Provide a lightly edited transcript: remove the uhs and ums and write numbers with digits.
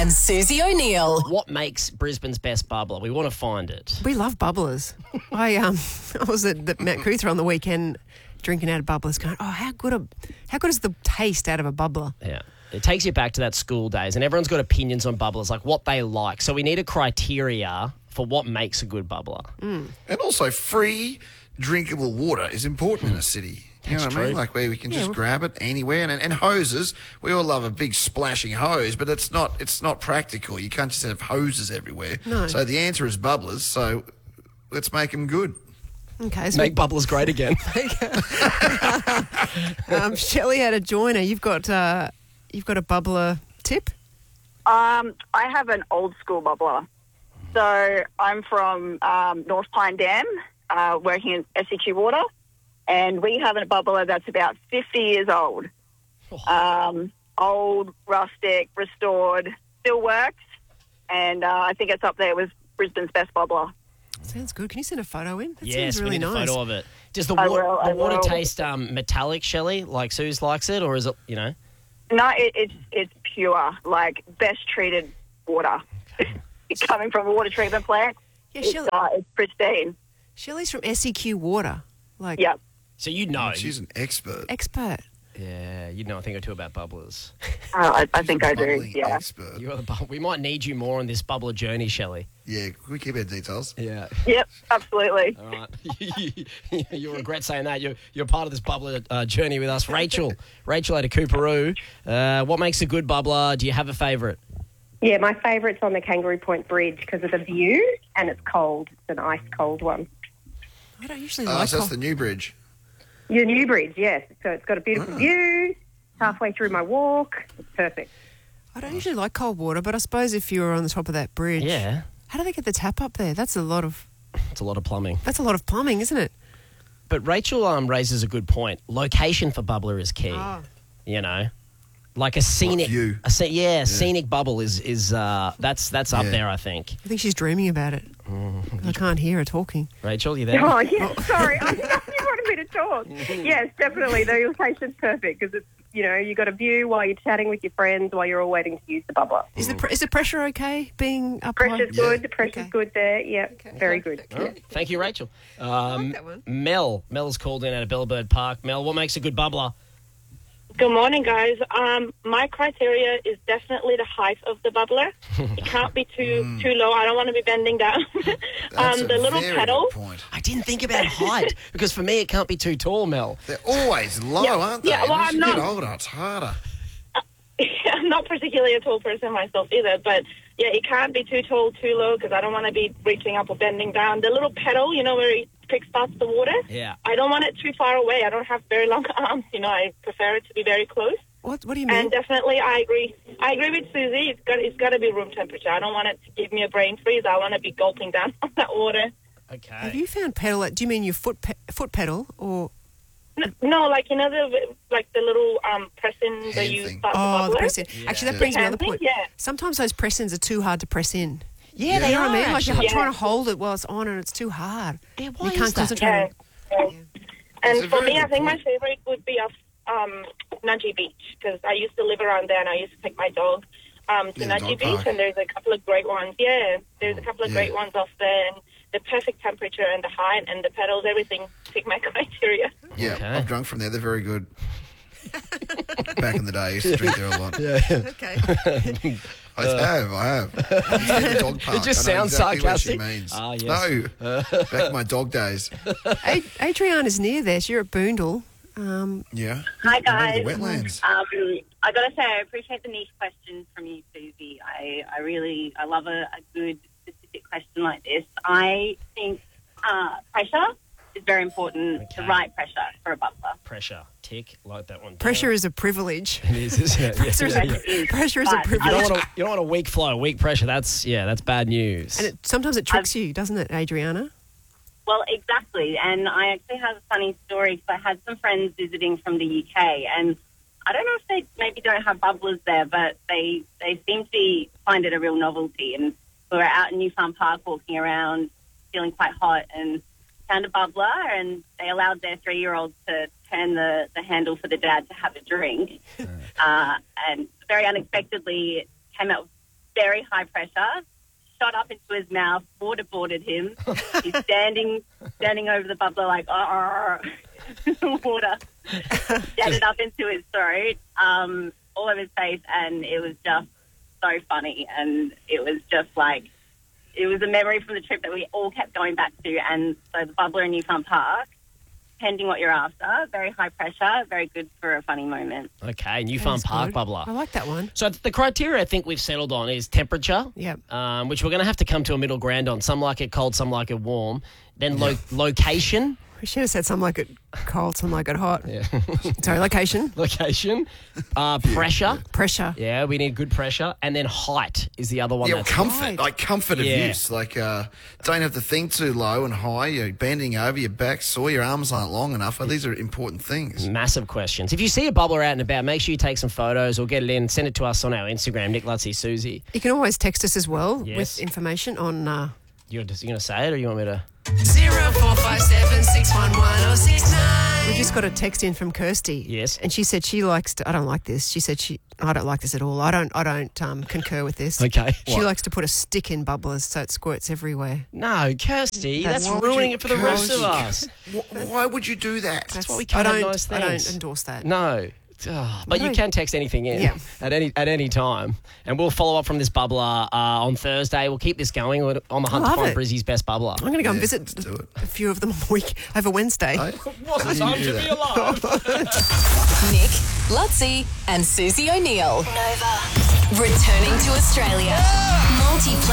and Susie O'Neill. What makes Brisbane's best bubbler? We want to find it. We love bubblers. I was at Mount Cootha on the weekend drinking out of bubblers going, how good is the taste out of a bubbler? Yeah. It takes you back to that school days, and everyone's got opinions on bubblers, like what they like. So we need a criteria for what makes a good bubbler. And also, free drinkable water is important in a city. You know what I mean? Like where we can just grab it anywhere. And hoses, we all love a big splashing hose, but it's not practical. You can't just have hoses everywhere. No. So the answer is bubblers. So let's make them good. Okay, so Make bubblers great again. Shelley had a joiner. You've got a bubbler tip? I have an old school bubbler. So I'm from North Pine Dam, working in SEQ Water, and we have a bubbler that's about 50 years old. Old, rustic, restored, still works, and I think it's up there with Brisbane's best bubbler. Sounds good. Can you send a photo in? That Yes, sounds really we need nice. a photo of it. Does the I water will. taste metallic, Shelley, like Suze likes it, or is it, you know? No, it's pure, like best treated water. It's coming from a water treatment plant. Yeah, It's pristine. Shelley's from SEQ Water. Like, Yep. So you know. She's an expert. expert. Yeah, you know a thing or two about bubblers. I think I do. Bubbling Yeah. expert. You're we might need you more on this bubbler journey, Shelley. Yeah, can we keep our details? Yeah. Yep. Absolutely. All right. You'll regret saying that. You're part of this bubbler journey with us. Rachel out of Cooperoo. What makes a good bubbler? Do you have a favourite? Yeah, my favourite's on the Kangaroo Point Bridge because of the view, and it's cold. It's an ice cold one. I don't usually like So that's the new bridge. The new bridge, yes. So it's got a beautiful view. Halfway through my walk, it's perfect. I don't usually like cold water, but I suppose if you were on the top of that bridge. Yeah. How do they get the tap up there? That's a lot of plumbing. That's a lot of plumbing, isn't it? But Rachel raises a good point. Location for bubbler is key. Oh. You know, like a scenic view? scenic bubble is that's up Yeah. there. I think. I think she's dreaming about it. I can't hear her talking. Rachel, you there? Oh, yeah, sorry. I thought you wanted me to talk. Yes, definitely. The location's perfect because it's, you got a view while you're chatting with your friends while you're all waiting to use the bubbler. Is the pressure okay being up high? Pressure's good. The pressure's good there. Yeah, very good. All right. Thank you, Rachel. like that one. Mel's called in at Bellbird Park. Mel, what makes a good bubbler? Good morning, guys. My criteria is definitely the height of the bubbler. It can't be too low. I don't want to be bending down. That's the a little very pedal. good point. I didn't think about height because for me it can't be too tall, Mel. They're always low, aren't they? Yeah, well, As you I'm get not- older, it's harder. I'm not particularly a tall person myself either, but yeah, it can't be too tall, too low because I don't want to be reaching up or bending down. The little pedal, where it kickstarts the water. Yeah. I don't want it too far away. I don't have very long arms. I prefer it to be very close. What do you mean? And definitely, I agree. I agree with Susie. It's got to be room temperature. I don't want it to give me a brain freeze. I want to be gulping down on that water. Okay. Have you found pedal? Do you mean your foot pedal or? No, like the little press-in that you thing. start the Oh, bubbler. the press in. Actually, that brings me to another Hand point. thing, yeah. Sometimes those press-ins are too hard to press in. Yeah, they You know are. what I mean? Like you're actually. trying to hold it while it's on and it's too hard. Yeah, why you is can't that? concentrate. Yeah. on it. And It's a for very me, I good think my point. favorite would be off Nudgee Beach because I used to live around there and I used to take my dog to the Nudgee dog Beach park. and there's a couple of great ones. Yeah, there's a couple of Yeah. great ones off there and the perfect temperature and the height and the pedals, everything fit my criteria. Yeah, Okay. I've drunk from there. They're very good. Back in the day, I used to drink there a lot. Okay. I have. The dog park. It just I know sounds exactly what she sarcastic. means. Ah, yes. No, back in my dog days. Adriana's near there. She's at Boondall. Yeah. Hi, I guys. know the wetlands. I got to say, I appreciate the niche question from you, Susie. I love a good, specific question like this. I think pressure is very important, Okay. the right pressure for a bubbler. Pressure. Tick. Like that one. down. Pressure is a privilege. It is, isn't it? Pressure is a, pressure is a But You privilege. don't want a weak flow, weak pressure. That's bad news. And sometimes it tricks you, doesn't it, Adriana? Well, exactly. And I actually have a funny story because I had some friends visiting from the UK, and I don't know if they maybe don't have bubblers there, but they seem to find it a real novelty. And we were out in New Farm Park walking around, feeling quite hot, and found a bubbler, and they allowed their 3-year-old to turn the handle for the dad to have a drink. And very unexpectedly, it came out very high pressure, shot up into his mouth, waterboarded him. He's standing over the bubbler like, water. Jetted up into his throat, all over his face, and it was just so funny. And it was just like, it was a memory from the trip that we all kept going back to. And so the bubbler in New Farm Park, depending what you're after, very high pressure, very good for a funny moment. Okay, New Farm Park bubbler. I like that one. So the criteria I think we've settled on is temperature, Yep. which we're going to have to come to a middle ground on. Some like it cold, some like it warm. Then location. We should have said some like it cold, some like it hot. Yeah. Sorry, location. Location. Pressure. Pressure. Yeah, we need good pressure. And then height is the other one. Yeah, that's comfort, right. like comfort of use. Like, don't have to think too low and high. You're bending over, your back's sore, your arms aren't long enough. Well, these are important things. Massive questions. If you see a bubbler out and about, make sure you take some photos or get it in. Send it to us on our Instagram, Nick Lutzy Susie. You can always text us as well Yes. with information on... You're going to say it or you want me to? 0457 611 069. We just got a text in from Kirsty. Yes. And she said she likes to... I don't like this. She said I don't like this at all. I don't concur with this. Okay. She likes to put a stick in bubblers so it squirts everywhere. No, Kirsty, that's Why would ruining you- it for the rest of us. Why would you do that? That's why we can't have nice I things. don't endorse that. No. But you can text anything in at any time. And we'll follow up from this bubbler on Thursday. We'll keep this going. We're on the hunt to love find it. Brizzy's best bubbler. I'm going to go and visit let's do it. a few of them over Wednesday. What's the time to be alive? Nick, Lutzy, and Susie O'Neill. Nova. Returning to Australia. Multi-platinum.